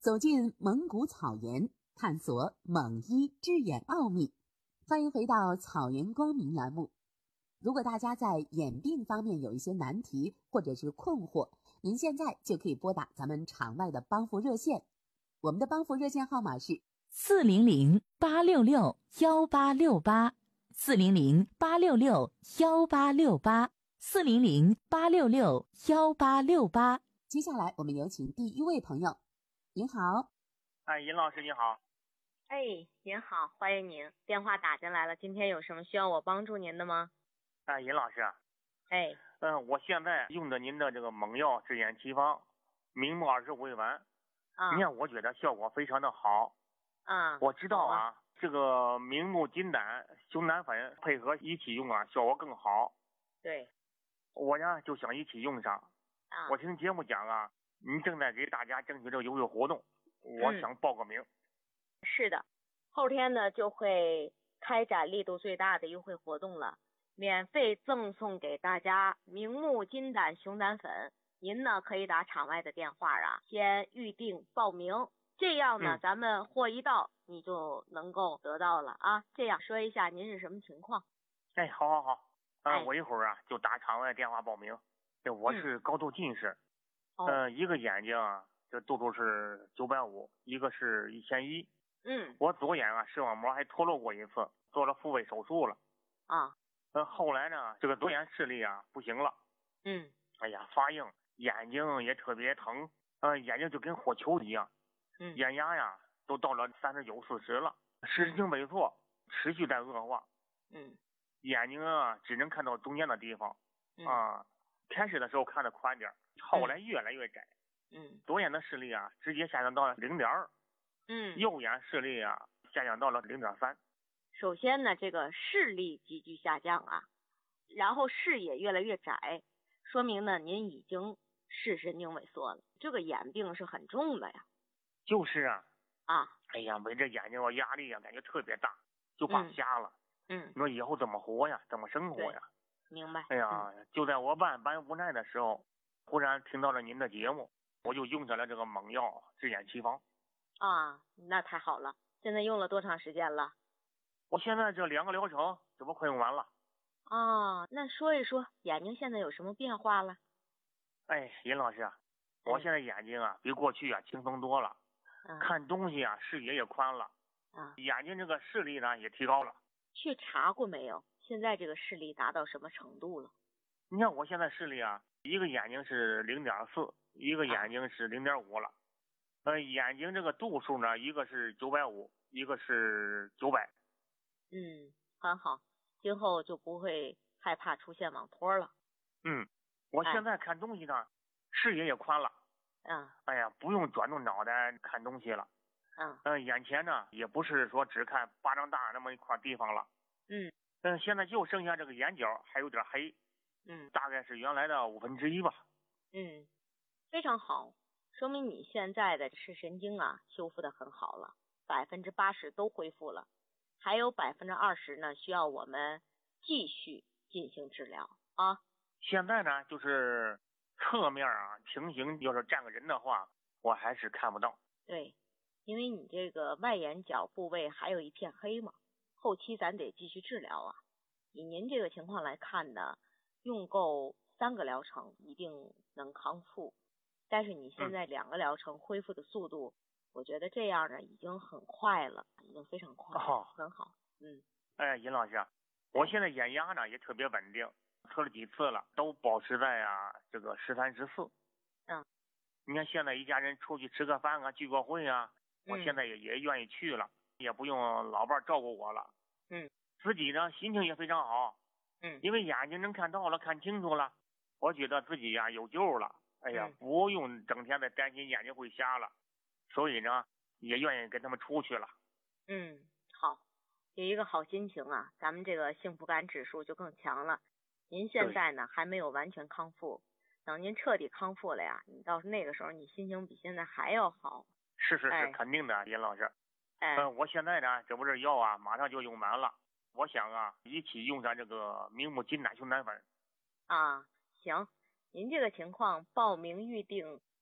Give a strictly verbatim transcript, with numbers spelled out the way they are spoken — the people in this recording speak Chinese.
走进蒙古草原，探索蒙医治眼奥秘。欢迎回到草原光明栏目。如果大家在眼病方面有一些难题或者是困惑，您现在就可以拨打咱们场外的帮扶热线。我们的帮扶热线号码是四零零八六六幺八六八，四零零八六六幺八六八，四零零八六六幺八六八。 接下来我们有请第一位朋友。您好。 哎，尹老师你好。 哎，您好，欢迎您，电话打进来了，今天有什么需要我帮助您的吗？ 哎，尹老师。 哎。 嗯、呃，我现在用的您的这个蒙药治眼奇方明目二十回丸， 啊， 你看我觉得效果非常的好。 啊， 我知道啊， 啊这个明目金胆熊胆粉配合一起用啊，效果更好。 对。 我呢就想一起用上。 啊。 我听节目讲啊，您正在给大家争取这个优惠活动，我想报个名。 嗯、是的，后天呢就会开展力度最大的优惠活动了，免费赠送给大家明目金胆熊胆粉。您呢可以打场外的电话啊，先预定报名，这样呢、嗯、咱们货一到你就能够得到了啊。这样说一下您是什么情况？ 哎，好好好，呃、 哎、 我一会儿啊就打场外电话报名。我是高度近视， 嗯、 呃，一个眼睛啊，这度数是九百五，一个是一千一。 嗯， 我左眼啊视网膜还脱落过一次，做了复位手术了。 啊， 呃，后来呢，这个左眼视力啊不行了。 嗯， 哎呀，发硬，眼睛也特别疼，呃，眼睛就跟火球一样。 嗯， 眼压呀都到了三十九四十了，视神经萎缩持续在恶化。 嗯， 眼睛啊只能看到中间的地方。 嗯、 啊。开始的时候看得宽点，后来越来越窄。 嗯， 左眼的视力啊，直接下降到了零点二。 嗯， 右眼视力啊，下降到了零点三。 首先呢，这个视力急剧下降啊，然后视野越来越窄，说明呢您已经视神经萎缩了，这个眼病是很重的呀。 就是啊。 啊。 哎呀，围着眼睛我压力啊，感觉特别大，就怕瞎了。 嗯。 你说以后怎么活呀？怎么生活呀？ 明白。 哎呀、嗯，就在我万般无奈的时候，忽然听到了您的节目，我就用上了这个蒙药治眼奇方。 啊，那太好了！现在用了多长时间了？ 我现在这两个疗程，这不快用完了。 啊，那说一说眼睛现在有什么变化了？ 哎，尹老师啊，我现在眼睛啊比过去啊轻松多了， 嗯、 看东西啊视野也宽了， 啊， 眼睛这个视力呢也提高了。 去查过没有？现在这个视力达到什么程度了？ 你看我现在视力啊，一个眼睛是零点四，一个眼睛是零点五了。呃，眼睛这个度数呢，一个是九百五，一个是九百。 嗯，很好，今后就不会害怕出现网脱了。 嗯，我现在看东西呢，哎、视野也宽了。 嗯。 哎呀，不用转动脑袋看东西了。 嗯。 呃，眼前呢也不是说只看巴掌大那么一块地方了。 嗯。 嗯，现在就剩下这个眼角还有点黑。 嗯， 大概是原来的五分之一吧。 嗯，非常好，说明你现在的视神经啊修复的很好了，百分之八十都恢复了，还有百分之二十呢需要我们继续进行治疗啊。 现在呢就是侧面啊平行，要是站个人的话，我还是看不到。 对，因为你这个外眼角部位还有一片黑嘛，后期咱得继续治疗啊。以您这个情况来看呢，用够三个疗程一定能康复，但是你现在两个疗程恢复的速度，嗯、我觉得这样呢已经很快了，已经非常快了， 哦、 很好。嗯， 哎，尹老师，我现在眼压呢也特别稳定，测了几次了，都保持在啊这个十三十四。 嗯， 你看现在一家人出去吃个饭啊，聚个会啊，我现在也、嗯、也愿意去了，也不用老伴照顾我了。 嗯， 自己呢心情也非常好。 嗯， 因为眼睛能看到了，看清楚了，我觉得自己呀有救了。哎呀， 嗯、 不用整天的担心眼睛会瞎了，所以呢，也愿意跟他们出去了。 嗯，好，有一个好心情啊，咱们这个幸福感指数就更强了。您现在呢还没有完全康复，等您彻底康复了呀，你到那个时候你心情比现在还要好。 是是是， 哎、 肯定的，尹老师。 哎， 嗯、呃，我现在呢，这不是药啊，马上就用完了。我想啊，一起用上这个明目金胆熊胆粉。 啊，行，您这个情况报名预定